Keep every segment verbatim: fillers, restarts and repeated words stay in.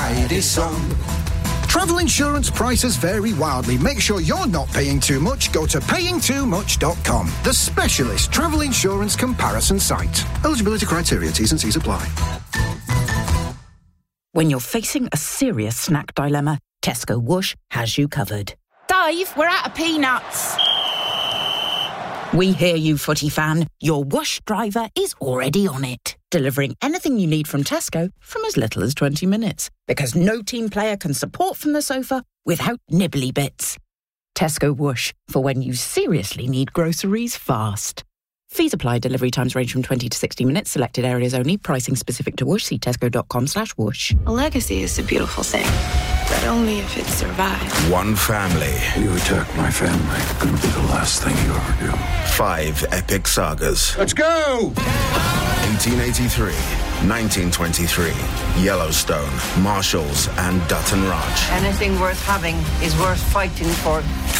ride is on. Travel insurance prices vary wildly. Make sure you're not paying too much. Go to paying too much dot com, the specialist travel insurance comparison site. Eligibility criteria, T's and C's apply. When you're facing a serious snack dilemma, Tesco Whoosh has you covered. Dave, we're out of peanuts. We hear you, footy fan. Your Whoosh driver is already on it, delivering anything you need from Tesco from as little as twenty minutes. Because no team player can support from the sofa without nibbly bits. Tesco Whoosh, for when you seriously need groceries fast. Fees apply. Delivery times range from twenty to sixty minutes. Selected areas only. Pricing specific to Whoosh. See tesco.com slash whoosh. A legacy is a beautiful thing, but only if it survives. One family. You attack my family. Gonna be the last thing you ever do. Five epic sagas. Let's go! eighteen eighty-three, nineteen twenty-three, Yellowstone, Marshalls, and Dutton Ranch. Anything worth having is worth fighting for.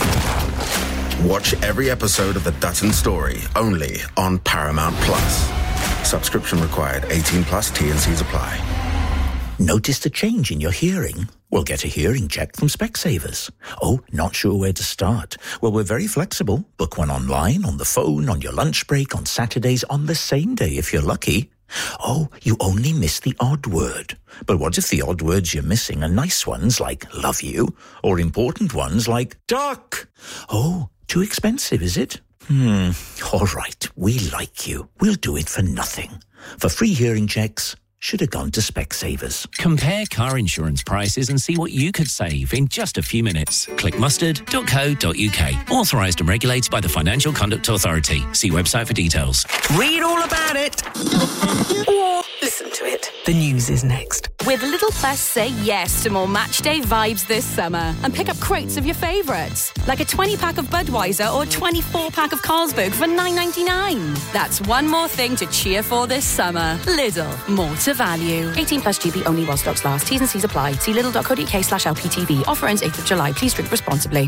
Watch every episode of The Dutton Story, only on Paramount Plus. Subscription required. eighteen plus, T and C's apply. Noticed a change in your hearing? Well, get a hearing check from Specsavers. Oh, not sure where to start? Well, we're very flexible. Book one online, on the phone, on your lunch break, on Saturdays, on the same day if you're lucky. Oh, you only miss the odd word. But what if the odd words you're missing are nice ones like love you, or important ones like duck? Oh, too expensive, is it? Hmm, all right, we like you. We'll do it for nothing. For free hearing checks, should have gone to Specsavers. Compare car insurance prices and see what you could save in just a few minutes. Click mustard dot co dot uk. Authorised and regulated by the Financial Conduct Authority. See website for details. Read all about it. Or listen to it. The news is next. With Little Plus, say yes to more match day vibes this summer and pick up crates of your favourites, like a twenty-pack of Budweiser or twenty-four pack of Carlsberg for nine ninety-nine. That's one more thing to cheer for this summer. Lidl, more to value. eighteen plus G B only while stocks last. T's and C's apply. See lidl dot co dot uk slash L P T V. Offer ends eighth of July. Please drink responsibly.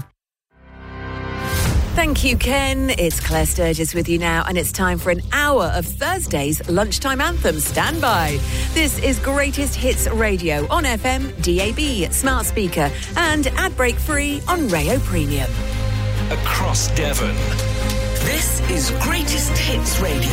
Thank you, Ken. It's Claire Sturgis with you now, and it's time for an hour of Thursday's lunchtime anthem. Stand by. This is Greatest Hits Radio on F M, D A B, smart speaker, and ad break free on Rayo Premium. Across Devon. This is Greatest Hits Radio.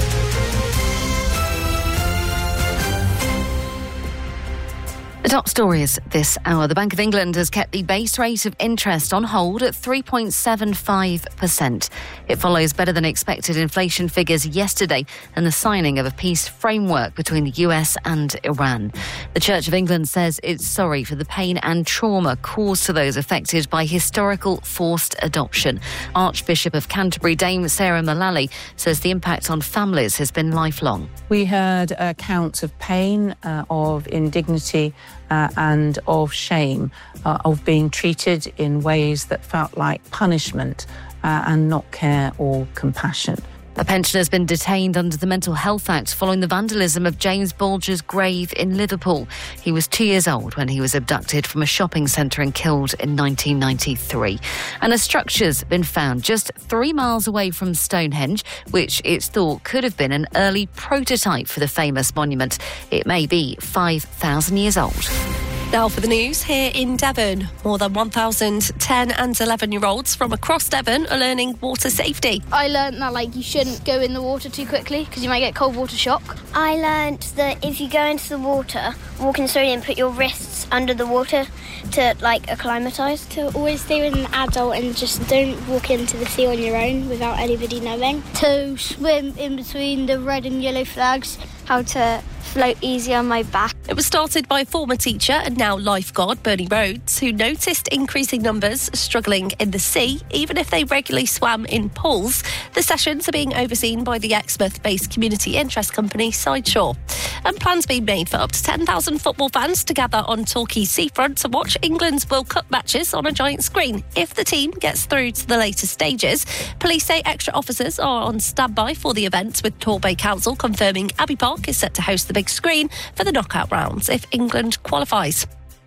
The top stories this hour. The Bank of England has kept the base rate of interest on hold at three point seven five percent. It follows better than expected inflation figures yesterday and the signing of a peace framework between the U S and Iran. The Church of England says it's sorry for the pain and trauma caused to those affected by historical forced adoption. Archbishop of Canterbury, Dame Sarah Mullally, says the impact on families has been lifelong. We heard accounts of pain, uh, of indignity, Uh, and of shame, uh, of being treated in ways that felt like punishment uh, and not care or compassion. A pensioner has been detained under the Mental Health Act following the vandalism of James Bulger's grave in Liverpool. He was two years old when he was abducted from a shopping centre and killed in nineteen ninety-three. And a structure's been found just three miles away from Stonehenge, which it's thought could have been an early prototype for the famous monument. It may be five thousand years old. Now for the news here in Devon. More than one thousand ten and eleven-year-olds from across Devon are learning water safety. I learnt that like you shouldn't go in the water too quickly because you might get cold water shock. I learnt that if you go into the water, walk in slowly and put your wrists under the water to like acclimatise. To always stay with an adult and just don't walk into the sea on your own without anybody knowing. To swim in between the red and yellow flags. How to float easy on my back. It was started by former teacher and now lifeguard Bernie Rhodes, who noticed increasing numbers struggling in the sea, even if they regularly swam in pools. The sessions are being overseen by the Exmouth-based community interest company Sideshore. And plans being made for up to ten thousand football fans to gather on Torquay seafront to watch England's World Cup matches on a giant screen if the team gets through to the later stages. Police say extra officers are on standby for the event, with Torbay Council confirming Abbey Park is set to host the big screen for the knockout rounds if England qualifies.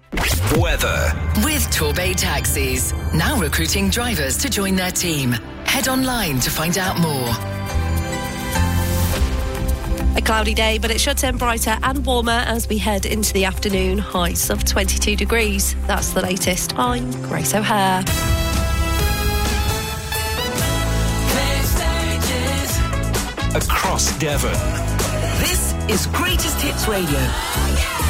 Weather. With Torbay Taxis, now recruiting drivers to join their team. Head online to find out more. A cloudy day, but it should turn brighter and warmer as we head into the afternoon. Highs of twenty-two degrees. That's the latest. I'm Grace O'Hare. Across Devon. This is Greatest Hits Radio.